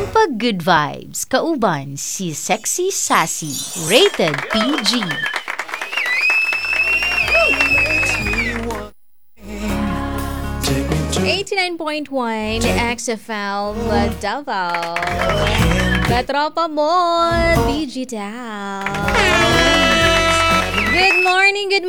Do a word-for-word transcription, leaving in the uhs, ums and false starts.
Pampag Good Vibes, kauban si Sexy Sassy, rated P G. eighty-nine point one X F L Davao. Katropa mo, Digital. Good morning, good